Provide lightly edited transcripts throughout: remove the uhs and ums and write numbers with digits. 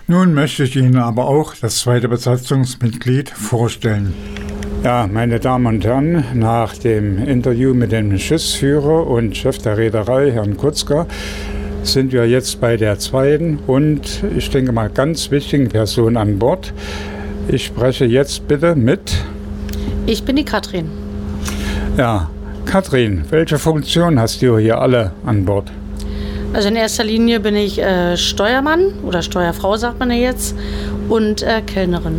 Nun möchte ich Ihnen aber auch das zweite Besatzungsmitglied vorstellen. Ja, meine Damen und Herren, nach dem Interview mit dem Schiffsführer und Chef der Reederei, Herrn Kutzka, sind wir jetzt bei der zweiten und ich denke mal ganz wichtigen Person an Bord. Ich spreche jetzt bitte mit... Ich bin die Katrin. Ja, Katrin, welche Funktion hast du hier alle an Bord? Also in erster Linie bin ich Steuermann oder Steuerfrau, sagt man ja jetzt, und Kellnerin.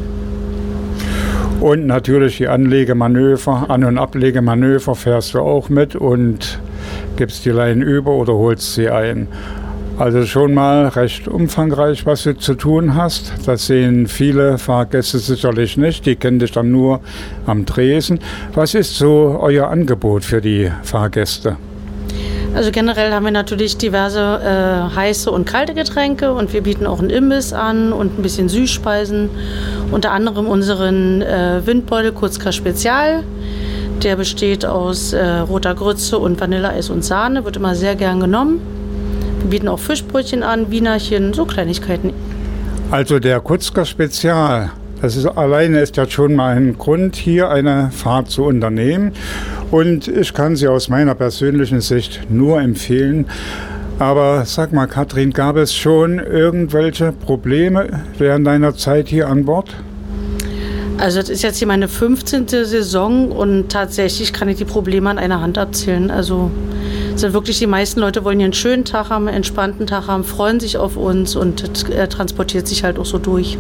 Und natürlich die Anlegemanöver, An- und Ablegemanöver fährst du auch mit und gibst die Leinen über oder holst sie ein. Also schon mal recht umfangreich, was du zu tun hast. Das sehen viele Fahrgäste sicherlich nicht, die kennen dich dann nur am Tresen. Was ist so euer Angebot für die Fahrgäste? Also generell haben wir natürlich diverse heiße und kalte Getränke und wir bieten auch einen Imbiss an und ein bisschen Süßspeisen. Unter anderem unseren Windbeutel Kutzka Spezial. Der besteht aus roter Grütze und Vanilleeis und Sahne, wird immer sehr gern genommen. Wir bieten auch Fischbrötchen an, Wienerchen, so Kleinigkeiten. Also der Kutzka Spezial, das ist alleine ist ja schon mal ein Grund, hier eine Fahrt zu unternehmen. Und ich kann sie aus meiner persönlichen Sicht nur empfehlen. Aber sag mal, Katrin, gab es schon irgendwelche Probleme während deiner Zeit hier an Bord? Also das ist jetzt hier meine 15. Saison und tatsächlich kann ich die Probleme an einer Hand abzählen. Also sind wirklich die meisten Leute wollen hier einen schönen Tag haben, einen entspannten Tag haben, freuen sich auf uns und transportiert sich halt auch so durch.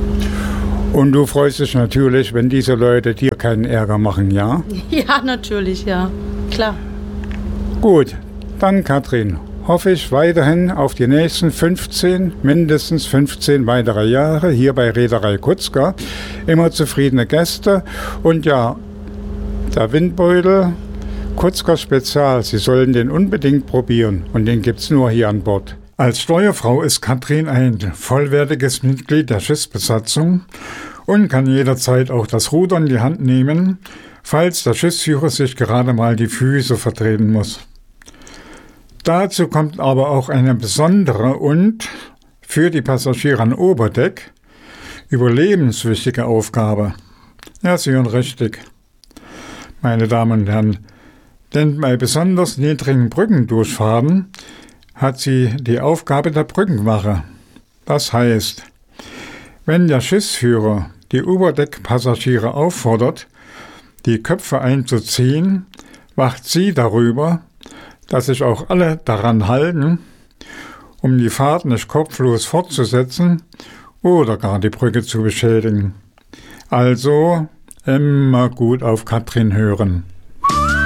Und du freust dich natürlich, wenn diese Leute dir keinen Ärger machen, ja? Ja, natürlich, ja. Klar. Gut, dann Katrin, hoffe ich weiterhin auf die nächsten mindestens 15 weitere Jahre hier bei Reederei Kutzka. Immer zufriedene Gäste und ja, der Windbeutel Kutzka Spezial, Sie sollen den unbedingt probieren und den gibt's nur hier an Bord. Als Steuerfrau ist Katrin ein vollwertiges Mitglied der Schiffsbesatzung und kann jederzeit auch das Ruder in die Hand nehmen, falls der Schiffsführer sich gerade mal die Füße vertreten muss. Dazu kommt aber auch eine besondere und für die Passagiere an Oberdeck überlebenswichtige Aufgabe. Ja, Sie hören richtig, meine Damen und Herren. Denn bei besonders niedrigen Brückendurchfahrten hat sie die Aufgabe der Brückenwache. Das heißt, wenn der Schiffsführer die Oberdeckpassagiere auffordert, die Köpfe einzuziehen, wacht sie darüber, dass sich auch alle daran halten, um die Fahrt nicht kopflos fortzusetzen oder gar die Brücke zu beschädigen. Also immer gut auf Katrin hören.